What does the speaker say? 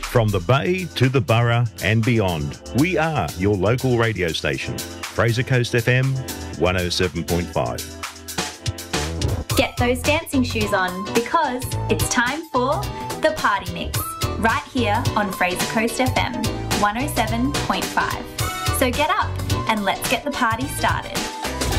From the Bay to the Borough and beyond, we are your local radio station. Fraser Coast FM 107.5. Get those dancing shoes on because it's time for The Party Mix, right here on Fraser Coast FM 107.5. So get up and let's get the party started.